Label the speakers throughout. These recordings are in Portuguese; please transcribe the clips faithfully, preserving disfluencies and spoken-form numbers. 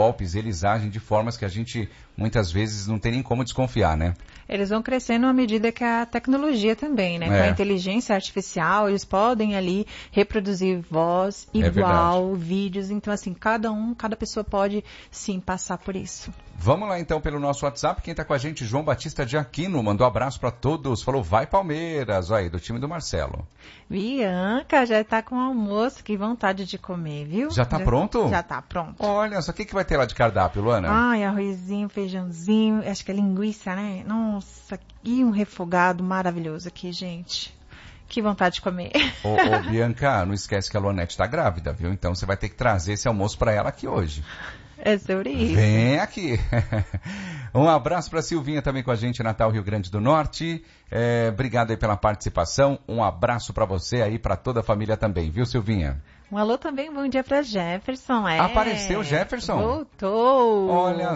Speaker 1: golpes, eles agem de formas que a gente muitas vezes não tem nem como desconfiar, né?
Speaker 2: Eles vão crescendo à medida que a tecnologia também, né? É. Com a inteligência artificial, eles podem ali reproduzir voz igual, é vídeos. Então, assim, cada um, cada pessoa pode, sim, passar por isso.
Speaker 1: Vamos lá, então, pelo nosso WhatsApp. Quem está com a gente, João Batista de Aquino, mandou um abraço para todos. Falou, vai Palmeiras, aí, do time do Marcelo.
Speaker 2: Bianca já está com o almoço, que vontade de comer, viu?
Speaker 1: Já está pronto?
Speaker 2: Já está pronto.
Speaker 1: Olha só, o que, que vai ter lá de cardápio, Luana?
Speaker 2: Ai, arrozinho, feijãozinho, acho que é linguiça, né? Nossa, e um refogado maravilhoso aqui, gente. Que vontade de comer.
Speaker 1: Ô, ô Bianca, não esquece que a Luanete está grávida, viu? Então você vai ter que trazer esse almoço para ela aqui hoje.
Speaker 2: É sobre isso.
Speaker 1: Vem aqui. Um abraço para Silvinha também com a gente, Natal, Rio Grande do Norte. É, obrigado aí pela participação. Um abraço para você aí, para toda a família também, viu, Silvinha?
Speaker 2: Um alô também, bom dia para Jefferson. É.
Speaker 1: Apareceu Jefferson?
Speaker 2: Voltou.
Speaker 1: Olha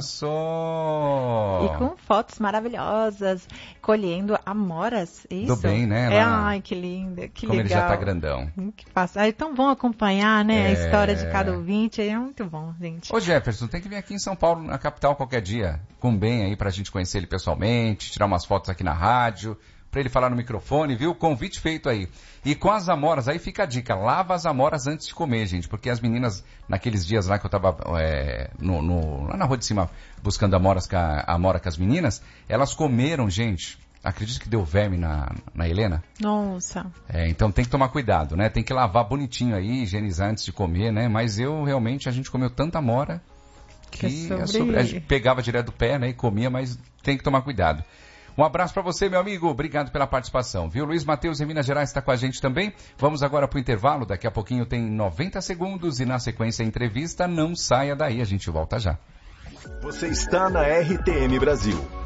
Speaker 1: só.
Speaker 2: E com fotos maravilhosas, colhendo amoras. Isso.
Speaker 1: Do bem, né?
Speaker 2: É, ai, que linda, que
Speaker 1: Como
Speaker 2: legal.
Speaker 1: Ele já tá grandão.
Speaker 2: Que passa. É tão bom acompanhar, né?
Speaker 1: É...
Speaker 2: A história de cada ouvinte. É muito bom, gente.
Speaker 1: Ô Jefferson, tem que vir aqui em São Paulo, na capital, qualquer dia. Com bem aí pra gente conhecer ele pessoalmente, tirar umas fotos aqui na rádio. Pra ele falar no microfone, viu? Convite feito aí. E com as amoras, aí fica a dica, lava as amoras antes de comer, gente, porque as meninas, naqueles dias lá que eu tava é, no, no, lá na rua de cima, buscando amoras com a, amora com as meninas, elas comeram, gente, acredito que deu verme na, na Helena.
Speaker 2: Nossa.
Speaker 1: É, então tem que tomar cuidado, né? Tem que lavar bonitinho aí, higienizar antes de comer, né? Mas eu, realmente, a gente comeu tanta amora que, que sobre... sobre... a gente pegava direto do pé, né, e comia, mas tem que tomar cuidado. Um abraço para você, meu amigo. Obrigado pela participação, viu? Luiz Matheus em Minas Gerais está com a gente também. Vamos agora para o intervalo. Daqui a pouquinho tem noventa segundos e na sequência a entrevista. Não saia daí, a gente volta já.
Speaker 3: Você está na R T M Brasil.